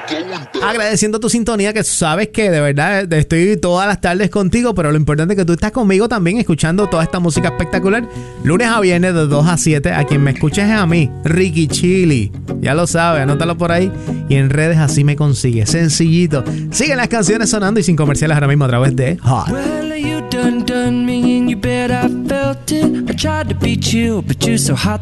Agradeciendo tu sintonía, que sabes que de verdad estoy todas las tardes contigo, pero lo importante es que tú estás conmigo también escuchando toda esta música espectacular. Lunes a viernes de 2 a 7. A quien me escuches es a mí, Ricky Chili. Ya lo sabes, anótalo por ahí. Y en redes así me consigues. Sencillito. Siguen las canciones sonando y sin comerciales ahora mismo a través de Hot. Well, you done me and you bet I felt it. I tried to be chill, but you're so hot